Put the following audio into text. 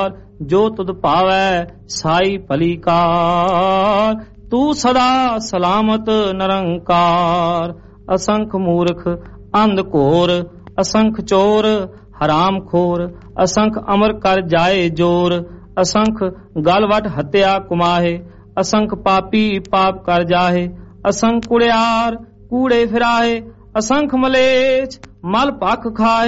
ਜੋ ਤੁਧ ਭਾਵੈ ਸਾਈ ਭਲੀ ਕਾਰ। ਤੂੰ ਸਦਾ ਸਲਾਮਤ ਨਿਰੰਕਾਰ। ਅਸੰਖ ਮੂਰਖ ਅੰਧ ਘੋਰ, ਅਸੰਖ ਚੋਰ ਹਰਾਮ ਖੋਰ, ਅਸੰਖ ਅਮਰ ਕਰ ਜਾਏ ਜੋਰ, ਅਸੰਖ ਗਲਵਟ ਹੱਤਿਆ ਕੁਮਾਹੇ, ਅਸੰਖ ਪਾਪੀ ਪਾਪ ਕਰ ਜਾਹੇ, ਅਸੰਖ ਕੁੜਿਆਰ ਕੂੜੇ ਫਿਰਾਹੇ, ਅਸੰਖ ਮਲੇਛ ਮਲ ਭਖ ਖਾਹੇ।